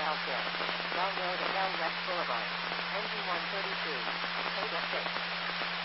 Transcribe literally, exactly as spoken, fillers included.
Bell Road at Bell West Boulevard. Engine one thirty-two. Table six.